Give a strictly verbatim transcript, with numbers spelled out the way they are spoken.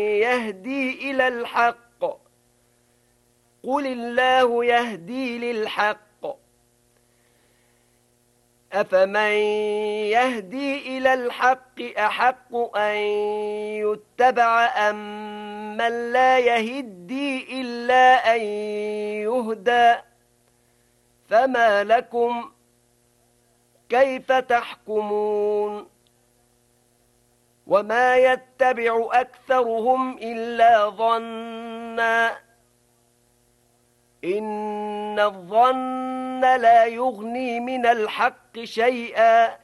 يهدي إلى الحق قل الله يهدي للحق أفمن يهدي إلى الحق أحق أن يتبع أم من لا يهدي إلا أن يهدى فما لكم كيف تحكمون وما يتبع أكثرهم إلا ظنّا إن الظن لا يغني من الحق شيئا